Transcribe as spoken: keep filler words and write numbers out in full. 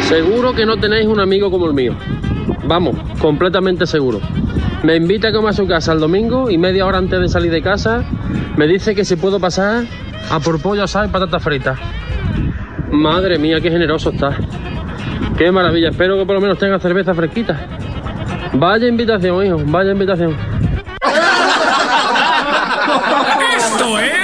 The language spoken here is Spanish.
Seguro que no tenéis un amigo como el mío. Vamos, completamente seguro. Me invita a comer a su casa el domingo y media hora antes de salir de casa me dice que si puedo pasar a por pollo asado y patatas fritas. Madre mía, qué generoso está. Qué maravilla, espero que por lo menos tenga cerveza fresquita. Vaya invitación, hijo, vaya invitación. Esto es